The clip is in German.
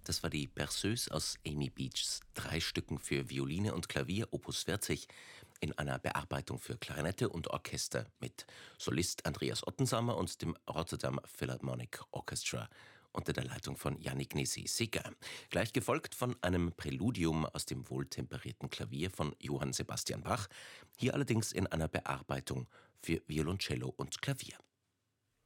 Das war die Berceuse aus Amy Beachs 3 Stücken für Violine und Klavier Opus 40 in einer Bearbeitung für Klarinette und Orchester mit Solist Andreas Ottensamer und dem Rotterdam Philharmonic Orchestra unter der Leitung von Yannick Nézet-Séguin. Gleich gefolgt von einem Präludium aus dem wohltemperierten Klavier von Johann Sebastian Bach, hier allerdings in einer Bearbeitung für Violoncello und Klavier.